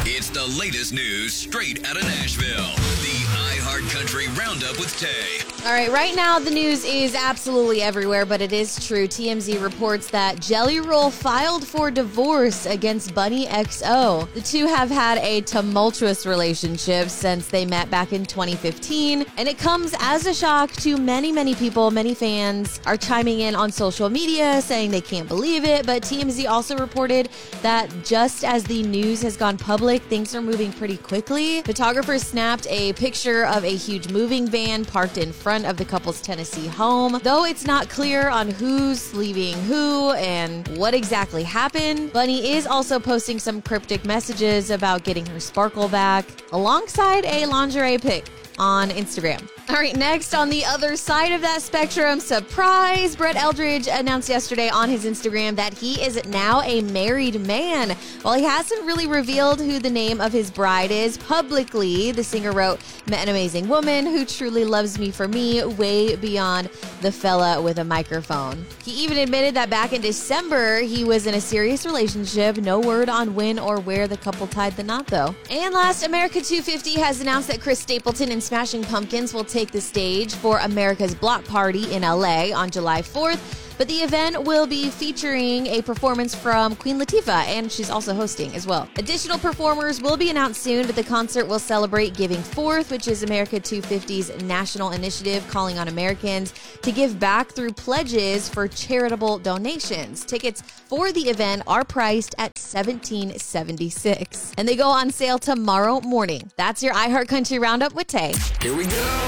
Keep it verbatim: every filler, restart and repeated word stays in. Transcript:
It's the latest news straight out of Nashville. The iHeartCountry Roundup with Tay. All right, right now the news is absolutely everywhere, but it is true. T M Z reports that Jelly Roll filed for divorce against Bunny X O. The two have had a tumultuous relationship since they met back in twenty fifteen, and it comes as a shock to many, many people. Many fans are chiming in on social media saying they can't believe it, but T M Z also reported that just as the news has gone public, things are moving pretty quickly. Photographers snapped a picture of a huge moving van parked in front of the couple's Tennessee home. Though it's not clear on who's leaving who and what exactly happened, Bunny is also posting some cryptic messages about getting her sparkle back, alongside a lingerie pic on Instagram. All right, next on the other side of that spectrum, surprise, Brett Eldridge announced yesterday on his Instagram that he is now a married man. While he hasn't really revealed who the name of his bride is publicly, the singer wrote, "Met an amazing woman who truly loves me for me, way beyond the fella with a microphone." He even admitted that back in December, he was in a serious relationship. No word on when or where the couple tied the knot, though. And last, America two fifty has announced that Chris Stapleton and Smashing Pumpkins will take the stage for America's Block Party in L A on July fourth. But the event will be featuring a performance from Queen Latifah, and she's also hosting as well. Additional performers will be announced soon, but the concert will celebrate Giving Forth, which is America two fifty's national initiative calling on Americans to give back through pledges for charitable donations. Tickets for the event are priced at seventeen seventy-six, and they go on sale tomorrow morning. That's your iHeartCountry Roundup with Tay. Here we go.